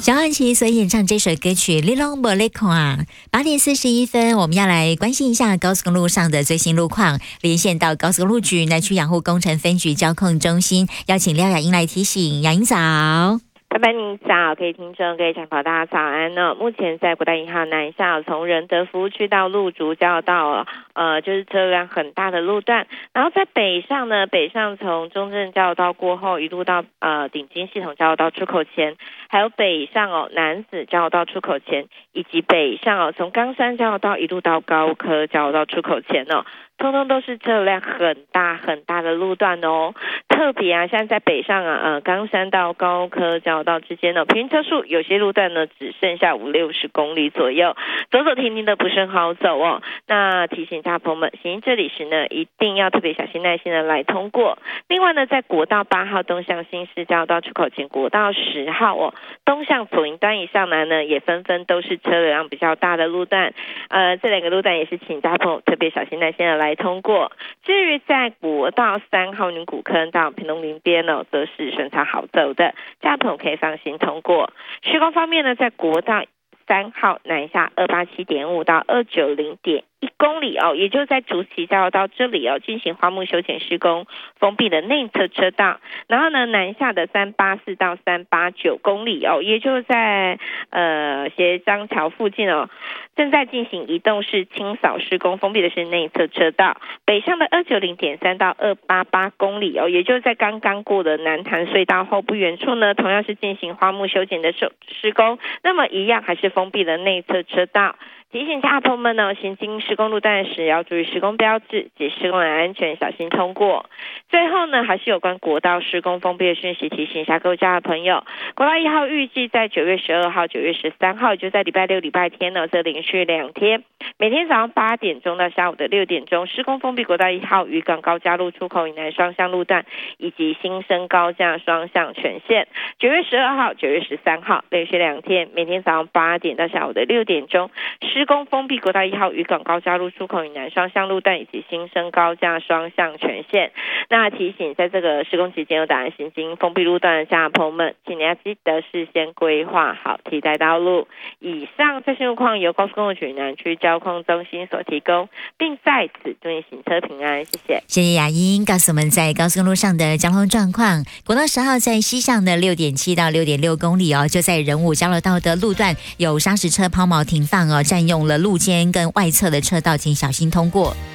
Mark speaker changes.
Speaker 1: 萧煌奇所演唱这首歌曲《你拢无咧看》。8:41，我们要来关心一下高速公路上的最新路况，连线到高速公路局南区养护工程分局交控中心，邀请廖雅英来提醒。雅英早。
Speaker 2: 拜拜，你早，各位听众，各位长跑大家早安呢。目前在国道1号南下，从仁德服务区到路竹交到就是车辆很大的路段。然后在北上呢，北上从中正交流道过后，一路到顶金系统交流道出口前，还有北上南子交流道出口前，以及北上从冈山交流道一路到高科交流道出口前通通都是车辆很大很大的路段哦。特别现在在北上冈山到高科交流道之间平均车速有些路段呢只剩下50-60公里左右，走走停停的不是很好走哦。那提醒大家朋友们，行经这里时呢，一定要特别小心耐心的来通过。另外呢，在国道8号东向新市交流道出口前，国道10号东向左营端以上来呢，也纷纷都是车辆比较大的路段。这两个路段也是请大家朋友特别小心耐心的来通过。至于在国道3号女古坑到屏东林边则是顺畅好走的，大家朋友可以放心通过。施工方面呢，在国道3号南下287.5到290.1公里也就是在竹崎交流道这里进行花木修剪施工，封闭的内侧车道。然后呢，南下的384到389公里也就是在协章桥附近正在进行移动式清扫施工，封闭的是内侧车道。北上的290.3到288公里也就是在刚刚过的南潭隧道后不远处呢，同样是进行花木修剪的施工，那么一样还是封闭的内侧车道。提醒大家朋友们行经施工路段时要注意施工标志及施工的安全，小心通过。最后呢，还是有关国道施工封闭的讯息，提醒一下各位家的朋友。国道1号预计在9月12号、9月13号，也就在礼拜六、礼拜天这连续2天，每天早上8点钟到下午的6点钟，施工封闭国道1号渔港高架路出口以南双向路段以及新生高架双向全线。9月12号、9月13号，连续2天，每天早上8点到下午的6点钟，施工封闭国道1号渔港高架路出口以南双向路段以及新生高架双向全线。那提醒在这个施工期间有打算行经封闭路段的家长朋友们，请你要记得事先规划好替代道路。以上最新路况由高速公路局南区交控中心所提供，并在此祝你行车平安，谢谢。
Speaker 1: 谢谢雅英告诉我们在高速公路上的交通状况。国道10号在西向的6.7到6.6公里就在仁武交流道的路段有砂石车抛锚停放占用了路肩跟外侧的车道，请小心通过。